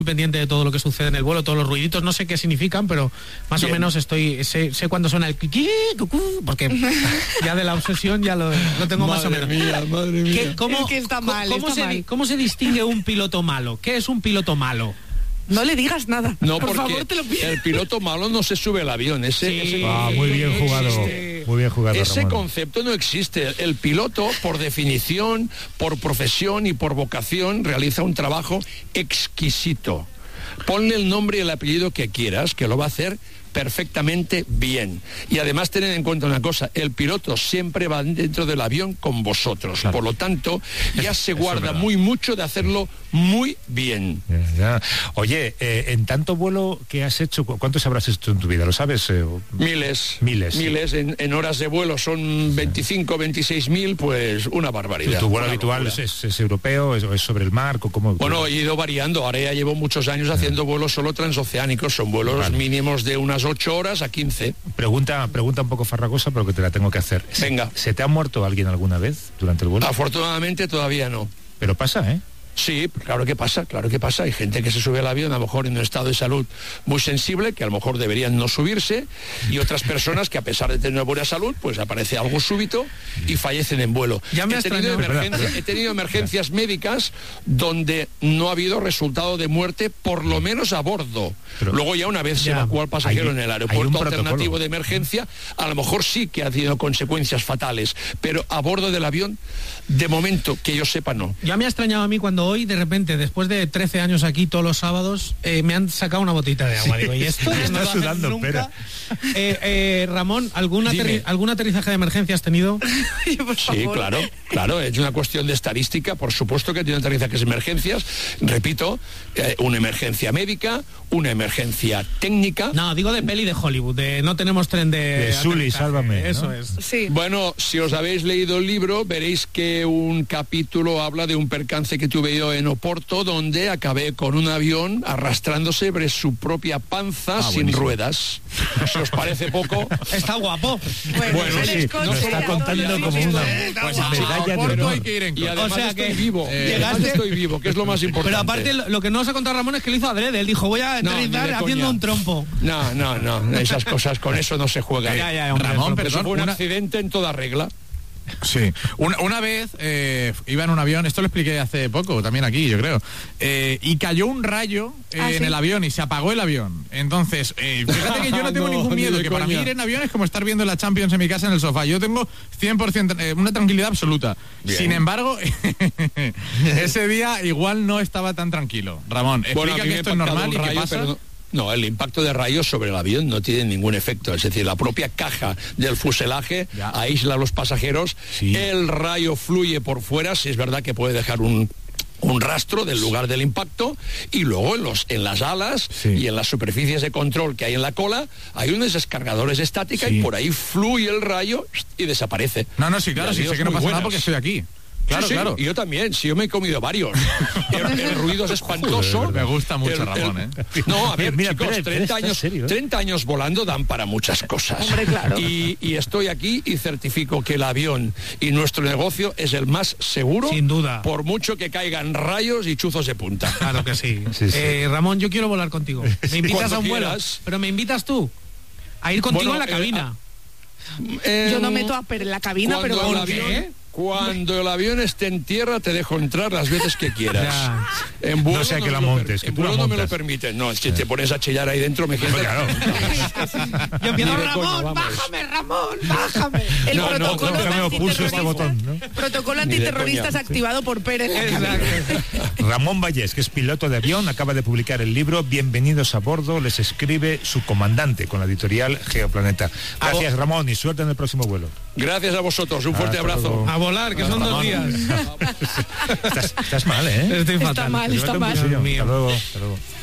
pendiente de todo lo que sucede en el vuelo, todos los ruiditos, no sé qué significan, pero más o menos sé cuándo suena el kiki, cucú, porque ya de la obsesión ya lo tengo más o menos. Madre mía. ¿Cómo, es que está mal, ¿Cómo se distingue un piloto malo? ¿Qué es un piloto malo? No le digas nada. No, por porque favor, te lo pido. el piloto malo no se sube al avión. Muy bien jugado. Muy bien jugado, Ese Ramón. concepto no existe. El piloto, por definición, por profesión y por vocación, realiza un trabajo exquisito. Ponle el nombre y el apellido que quieras, que lo va a hacer perfectamente bien. Y además tened en cuenta una cosa, el piloto siempre va dentro del avión con vosotros. Claro. Por lo tanto, ya se guarda muy mucho de hacerlo muy bien. Ya. Oye, en tanto vuelo que has hecho, ¿cuántos habrás hecho en tu vida? ¿Lo sabes? Miles. Sí. En horas de vuelo son 25, 26.000, pues una barbaridad. ¿Tu vuelo habitual es europeo, es sobre el mar? ¿Cómo? Bueno, he ido variando. Ahora ya llevo muchos años haciendo vuelos solo transoceánicos. Son vuelos mínimos de unas 8 horas a 15. Pregunta un poco farragosa, pero que te la tengo que hacer. Venga. ¿Se te ha muerto alguien alguna vez durante el vuelo? Afortunadamente todavía no. Pero pasa, ¿eh? Sí, claro que pasa. Hay gente que se sube al avión a lo mejor en un estado de salud muy sensible, que a lo mejor deberían no subirse, y otras personas que a pesar de tener buena salud, pues aparece algo súbito y fallecen en vuelo. He tenido emergencias médicas donde no ha habido resultado de muerte, por lo menos a bordo. Pero luego ya una vez se evacúa al pasajero en el aeropuerto alternativo de emergencia, a lo mejor sí que ha tenido consecuencias fatales, pero a bordo del avión, de momento, que yo sepa, no. Ya me ha extrañado a mí cuando hoy, de repente, después de 13 años aquí todos los sábados, me han sacado una botita de agua. Digo, ¿y esto? Está sudando, nunca. Ramón, ¿algún aterrizaje de emergencia has tenido? Sí, claro, es una cuestión de estadística. Por supuesto que he tenido aterrizajes de emergencias. Repito, una emergencia médica, una emergencia técnica. No, digo de peli de Hollywood, de no tenemos tren de Sully, sálvame. Eso, ¿no? Es. Sí. Bueno, si os habéis leído el libro, veréis que un capítulo habla de un percance que tuve yo en Oporto, donde acabé con un avión arrastrándose sobre su propia panza sin ruedas. Si os parece poco. Está guapo. Bueno, sí, nos está contando como una medalla de honor. Y además estoy vivo. Estoy vivo, que es lo más importante. Pero aparte, lo que no os ha contado Ramón es que lo hizo adrede. Él dijo, voy a aterrizar haciendo un trompo. No, esas cosas, con eso no se juega. Hombre, Ramón, perdón, eso fue un accidente en toda regla. Sí, una vez iba en un avión, esto lo expliqué hace poco, también aquí, yo creo, y cayó un rayo en el avión y se apagó el avión. Entonces, fíjate que yo no tengo ningún miedo, que para mí ir en avión es como estar viendo la Champions en mi casa en el sofá. Yo tengo 100% una tranquilidad absoluta. Bien. Sin embargo, ese día igual no estaba tan tranquilo. Ramón, explica que esto es normal y qué pasa. No, el impacto de rayos sobre el avión no tiene ningún efecto. Es decir, la propia caja del fuselaje aísla a los pasajeros. Sí. El rayo fluye por fuera. Si es verdad que puede dejar un rastro del lugar del impacto, y luego en las alas y en las superficies de control que hay en la cola hay unos descargadores de estática y por ahí fluye el rayo y desaparece. Sí, claro, sí, sé que no pasa nada porque estoy aquí. Claro. Y yo también, yo me he comido varios. El ruido es espantoso. Me gusta mucho, Ramón, No, a ver, mira, chicos, 30 años volando dan para muchas cosas. Hombre, claro. Y estoy aquí y certifico que el avión y nuestro negocio es el más seguro. Sin duda. Por mucho que caigan rayos y chuzos de punta. Claro que sí. Ramón, yo quiero volar contigo. ¿Me invitas a un vuelo? Pero me invitas tú a ir contigo en la cabina. Yo no meto a Per en la cabina, pero ¿por qué? Cuando el avión esté en tierra te dejo entrar las veces que quieras. En vuelo no sea que la montes, que tú la montas. No me lo permiten. No, es que te pones a chillar ahí dentro, me quedo. Claro. Yo empiezo, Ramón, bájame. El protocolo protocolo antiterrorista es activado por Per en la cabina. Ramón Vallés, que es piloto de avión, acaba de publicar el libro Bienvenidos a bordo, les escribe su comandante con la editorial Geoplaneta. Gracias, Ramón, y suerte en el próximo vuelo. Gracias a vosotros, un fuerte abrazo. A volar, que son 2 días. Estás mal, ¿eh? Estoy fatal. Está mal. Hasta luego.